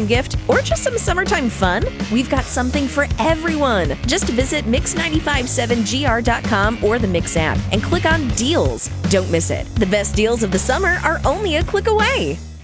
stocking gift, or just some summertime fun? We've got something for everyone. Just visit Mix957gr.com or the Mix app and click on Deals. Don't miss it. The best deals of the summer are only a click away.